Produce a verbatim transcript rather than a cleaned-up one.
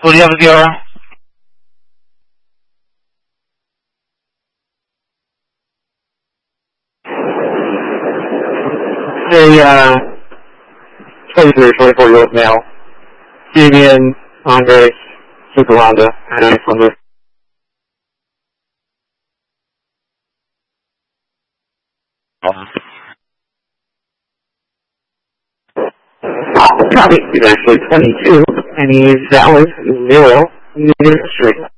William zero. A uh, twenty-three, twenty-four year old male, Union, Andre, Super Honda, nine hundred. Copy. He's actually twenty-two, and he's valid zero in the industry.